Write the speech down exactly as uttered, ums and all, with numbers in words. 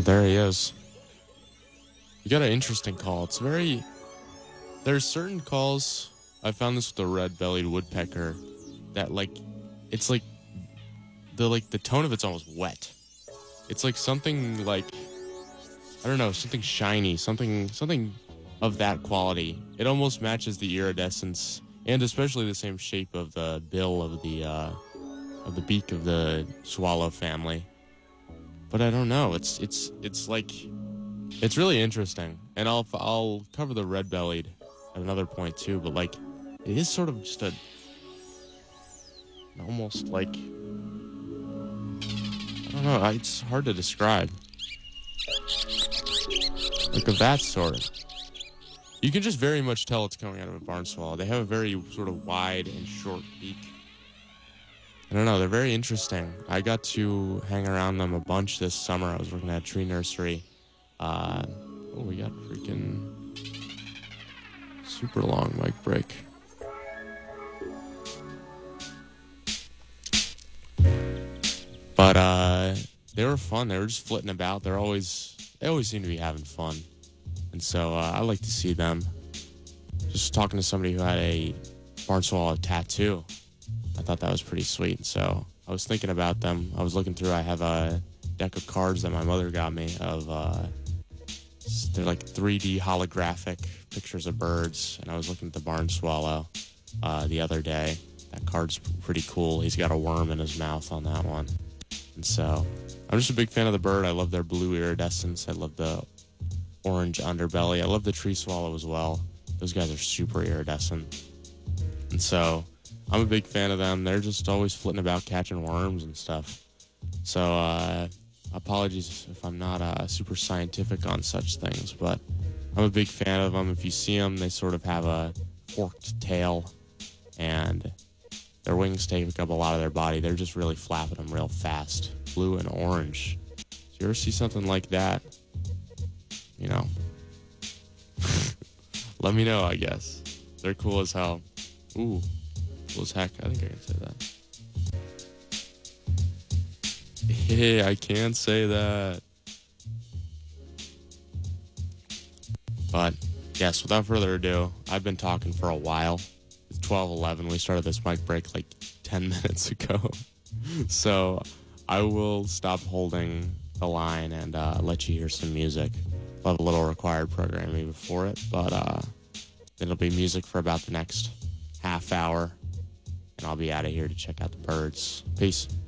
Oh, there he is. You got an interesting call. It's very... There's certain calls... I found this with the red-bellied woodpecker that, like, it's like... The, like, the tone of it's almost wet. It's like something, like... I don't know, something shiny, something something of that quality. It almost matches the iridescence, and especially the same shape of the bill of the, uh... of the beak of the swallow family. But I don't know. It's it's it's like it's really interesting, and I'll I'll cover the red-bellied at another point too. But like, it is sort of just a almost like I don't know. It's hard to describe. Like of that sort. You can just very much tell it's coming out of a barn swallow. They have a very sort of wide and short beak. I don't know, they're very interesting. I got to hang around them a bunch this summer. I was working at a tree nursery. Uh, oh, we got freaking super long mic break. But uh, they were fun. They were just flitting about. They're always, they always seem to be having fun. And so uh, I like to see them. Just talking to somebody who had a barn swallow tattoo. I thought that was pretty sweet. So I was thinking about them. I was looking through. I have a deck of cards that my mother got me of, uh, they're like three D holographic pictures of birds. And I was looking at the barn swallow uh, the other day. That card's pretty cool. He's got a worm in his mouth on that one. And so I'm just a big fan of the bird. I love their blue iridescence. I love the orange underbelly. I love the tree swallow as well. Those guys are super iridescent. And so I'm a big fan of them. They're just always flitting about catching worms and stuff. So uh, apologies if I'm not uh, super scientific on such things, but I'm a big fan of them. If you see them, they sort of have a forked tail, and their wings take up a lot of their body. They're just really flapping them real fast. Blue and orange. So you ever see something like that? You know, let me know, I guess. They're cool as hell. Ooh, cool as heck. I think I can say that. Hey, I can say that. But, yes, without further ado, I've been talking for a while. It's twelve eleven. We started this mic break like ten minutes ago. So I will stop holding the line and uh, let you hear some music. We'll have a little required programming before it, but uh, it'll be music for about the next half hour, and I'll be out of here to check out the birds. Peace.